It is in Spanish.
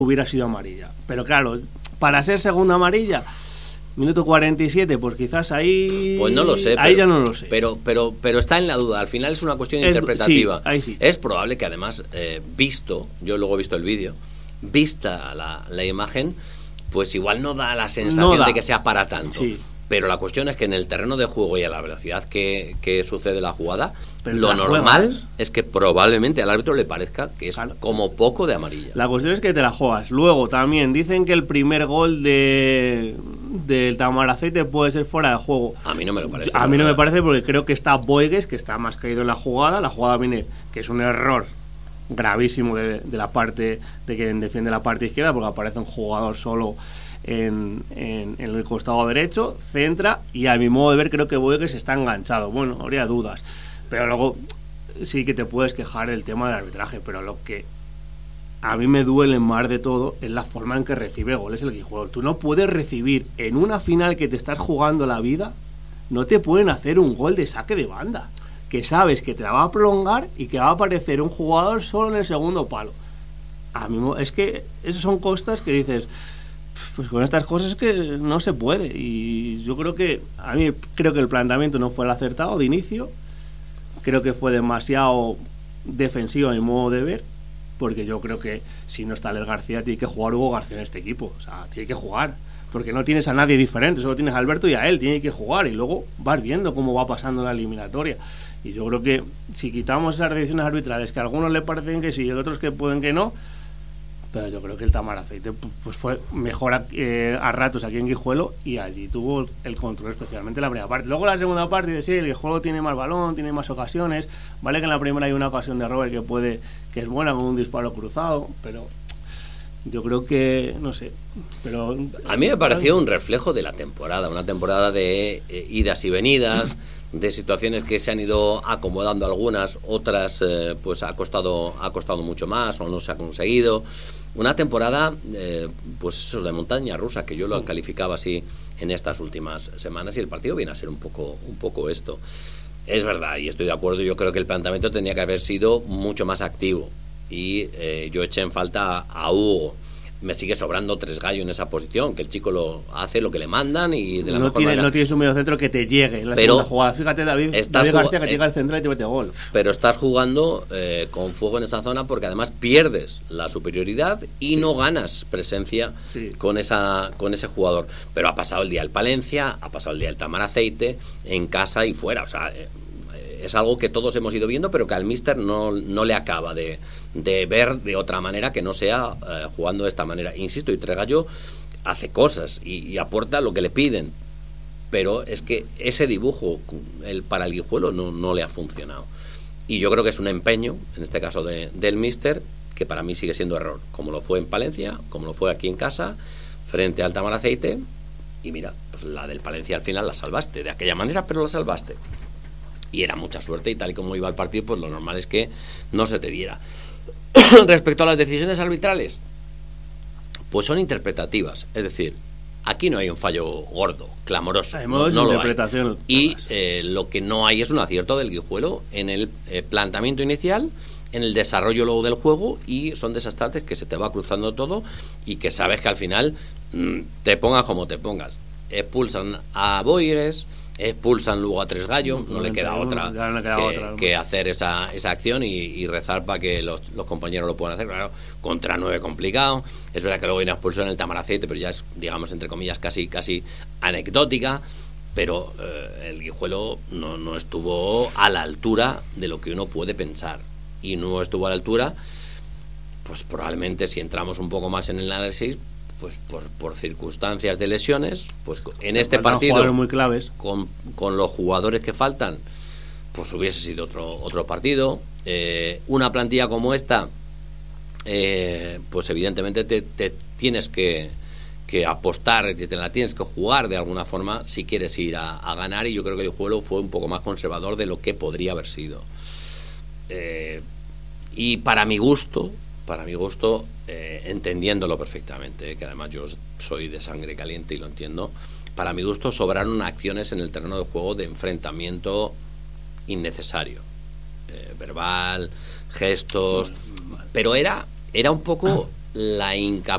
hubiera sido amarilla. Pero claro, para ser segunda amarilla, minuto 47, pues quizás ahí... Pues no lo sé. Ahí ya no lo sé. Pero está en la duda. Al final es una cuestión interpretativa. Sí, ahí sí. Es probable que además, yo luego he visto el vídeo, vista la imagen, pues igual no da la sensación de que sea para tanto. Sí. Pero la cuestión es que en el terreno de juego y a la velocidad que sucede la jugada, pero lo normal es que probablemente al árbitro le parezca que es como poco de amarilla. La cuestión es que te la juegas. Luego también dicen que el primer gol del Tamaraceite puede ser fuera de juego. A mí no me lo parece. A mí no me parece, porque creo que está Boegues, que está más caído en la jugada. La jugada viene, que es un error gravísimo de la parte de quien defiende la parte izquierda, porque aparece un jugador solo en el costado derecho, centra, y a mi modo de ver creo que Boegues está enganchado. Bueno, habría dudas, pero luego sí que te puedes quejar del tema del arbitraje, pero lo que a mí me duele más de todo es la forma en que recibe goles el Guijuelo. Tú no puedes recibir en una final que te estás jugando la vida, no te pueden hacer un gol de saque de banda, que sabes que te la va a prolongar y que va a aparecer un jugador solo en el segundo palo. A mí es que esas son cosas que dices, pues con estas cosas que no se puede. Y yo creo que el planteamiento no fue el acertado de inicio. Creo que fue demasiado defensivo a mi modo de ver, porque yo creo que si no está Alex García, tiene que jugar Hugo García en este equipo. O sea, tiene que jugar, porque no tienes a nadie diferente, solo tienes a Alberto y a él. Tiene que jugar y luego vas viendo cómo va pasando la eliminatoria. Y yo creo que si quitamos esas decisiones arbitrales, que a algunos le parecen que sí y a otros que pueden que no, pero yo creo que el Tamaraceite pues fue mejor a ratos aquí en Guijuelo, y allí tuvo el control, especialmente en la primera parte. Luego la segunda parte, sí, el Guijuelo tiene más balón, tiene más ocasiones. Vale que en la primera hay una ocasión de Robert que es buena, con un disparo cruzado, pero yo creo que, no sé, pero a mí me pareció un reflejo de la temporada, una temporada de idas y venidas, de situaciones que se han ido acomodando algunas, otras pues ha costado mucho más o no se ha conseguido. Una temporada pues eso, de montaña rusa, que yo lo calificaba así en estas últimas semanas, y el partido viene a ser un poco esto. Es verdad, y estoy de acuerdo, yo creo que el planteamiento tenía que haber sido mucho más activo, y yo eché en falta a Hugo. Me sigue sobrando Tres Gallo en esa posición, que el chico lo hace lo que le mandan y de la mejor manera. No tienes un medio centro que te llegue en la segunda jugada. Fíjate, David García, que llega al central y te mete gol. Pero estás jugando con fuego en esa zona, porque además pierdes la superioridad y no ganas presencia con ese jugador. Pero ha pasado el día del Palencia, ha pasado el día del Tamaraceite, en casa y fuera. O sea, es algo que todos hemos ido viendo, pero que al míster no le acaba de ver de otra manera que no sea jugando de esta manera. Insisto, y Tregallo hace cosas y aporta lo que le piden, pero es que ese dibujo para el Guijuelo no le ha funcionado. Y yo creo que es un empeño, en este caso del míster, que para mí sigue siendo error, como lo fue en Palencia, como lo fue aquí en casa, frente al Tamaraceite. Y mira, pues la del Palencia al final la salvaste, de aquella manera, pero la salvaste. Y era mucha suerte, y tal y como iba el partido, pues lo normal es que no se te diera. Respecto a las decisiones arbitrales, pues son interpretativas. Es decir, aquí no hay un fallo gordo, clamoroso. No lo hay. Y lo que no hay es un acierto del Guijuelo en el planteamiento inicial, en el desarrollo luego del juego, y son de esas tardes que se te va cruzando todo y que sabes que al final te pongas como te pongas. Expulsan a Boigues, expulsan luego a Tres Gallo, no le queda otra que hacer esa acción y rezar para que los compañeros lo puedan hacer. Claro, contra 9 complicado. Es verdad que luego hay una expulsión en el Tamaraceite, pero ya es, digamos, entre comillas, casi anecdótica. Pero el Guijuelo no estuvo a la altura de lo que uno puede pensar, y no estuvo a la altura, pues probablemente, si entramos un poco más en el análisis, pues por circunstancias de lesiones, pues en este partido muy claves, con los jugadores que faltan, pues hubiese sido otro partido. Una plantilla como esta, pues evidentemente te tienes que apostar, te la tienes que jugar de alguna forma si quieres ir a ganar, y yo creo que el juego fue un poco más conservador de lo que podría haber sido. Y para mi gusto, entendiéndolo perfectamente, que además yo soy de sangre caliente y lo entiendo, para mi gusto sobraron acciones en el terreno de juego de enfrentamiento innecesario, verbal, gestos, pero era un poco la incapacidad